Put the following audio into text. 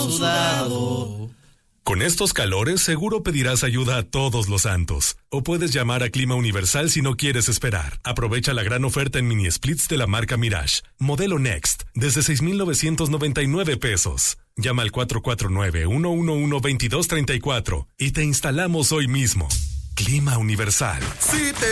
sudado. Con estos calores seguro pedirás ayuda a todos los santos. O puedes llamar a Clima Universal si no quieres esperar. Aprovecha la gran oferta en mini splits de la marca Mirage. Modelo Next, desde 6,999 pesos. Llama al 449-111-2234 y te instalamos hoy mismo. Clima Universal. Sí,